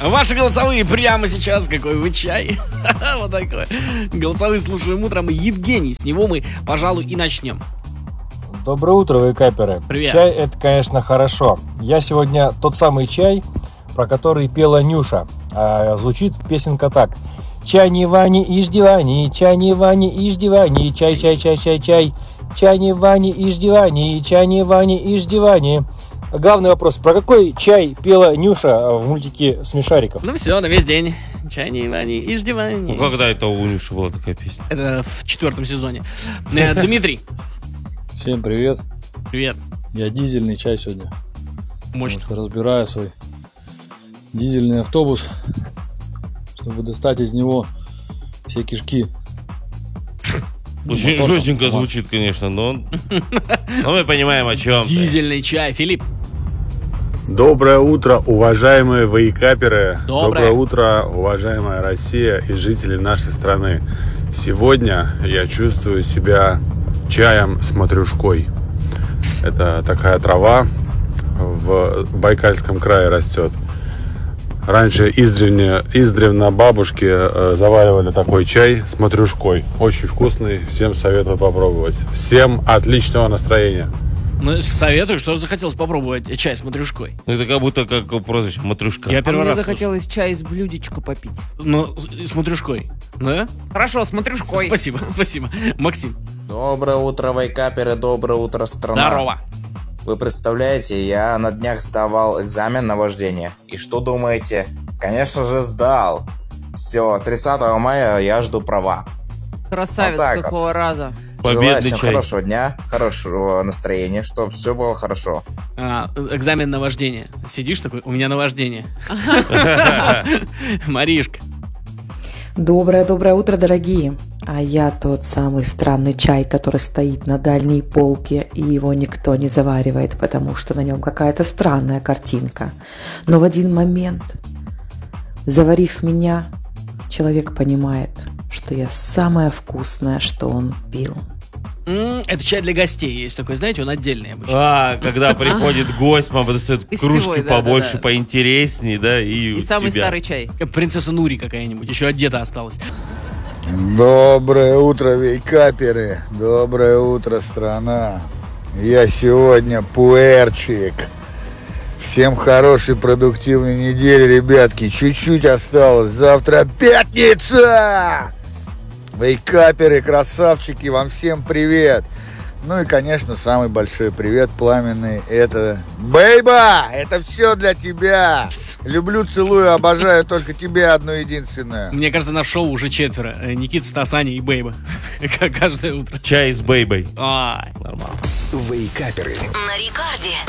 Ваши голосовые прямо сейчас. Какой вы чай. Вот такое. Голосовые слушаем утром. Евгений, с него мы, пожалуй, и начнем. Доброе утро, вейкаперы. Привет. Чай — это, конечно, хорошо. Я сегодня тот самый чай, про который пела Нюша. Звучит песенка так. Чай не Вани иж дивани, чай не Вани иж дивани, чай, чай, чай, чай, чай. Чай не Вани иж дивани, чай не Вани иж дивани. Главный вопрос, про какой чай пела Нюша в мультике «Смешариков»? Ну все, на весь день. Чай не Вани иж дивани. Ну когда это у Нюши была такая песня? Это в 4 сезоне. Дмитрий. Всем привет. Привет. Я дизельный чай сегодня. Мощно. Немножко разбираю свой дизельный автобус, чтобы достать из него все кишки. Очень жестенько звучит, конечно, но мы понимаем, о чем. Дизельный чай. Филипп. Доброе утро, уважаемые вейкаперы. Доброе утро, уважаемая Россия и жители нашей страны. Сегодня я чувствую себя чаем с матрюшкой. Это такая трава в Байкальском крае растет. Раньше издревно бабушки заваривали такой чай с матрюшкой. Очень вкусный, всем советую попробовать. Всем отличного настроения. Ну, советую, что захотелось попробовать чай с матрюшкой. Ну это как будто как прозвище Матрюшка. Я первый мне раз захотелось чай из блюдечка попить. Ну, с матрюшкой. Да? Хорошо, с матрюшкой. Спасибо, спасибо. Максим. Доброе утро, вейкаперы, доброе утро, страна. Здорово. Вы представляете, я на днях сдавал экзамен на вождение. И что думаете? Конечно же сдал. Все, 30 мая я жду права. Красавец, Вот так какого раза. Желаю Победный всем чай. хорошего дня, хорошего настроения, чтобы все было хорошо. Экзамен на вождение. Сидишь такой, у меня наваждение. Маришка. Доброе утро, дорогие! А я тот самый странный чай, который стоит на дальней полке, и его никто не заваривает, потому что на нем какая-то странная картинка. Но в один момент, заварив меня, человек понимает, что я самое вкусное, что он пил. Это чай для гостей есть такой, знаете, он отдельный обычно. Когда приходит гость, мама достает Гостевой, кружки да, побольше, да. поинтересней, да, И самый старый чай. Принцесса Нури какая-нибудь, еще от деда осталась. Доброе утро, вейкаперы. Доброе утро, страна. Я сегодня пуэрчик. Всем хорошей, продуктивной недели, ребятки. Чуть-чуть осталось. Завтра пятница! Вейкаперы, красавчики, вам всем привет. Ну и, конечно, самый большой привет пламенный. Это Бейба! Это все для тебя. Люблю, целую, обожаю только тебя одну единственную. Мне кажется, на шоу уже 4. Никита, Стас, Аня и Бейба. Каждое утро. Чай с бейбой. Ай. Нормально. Вейкаперы. На рекорде.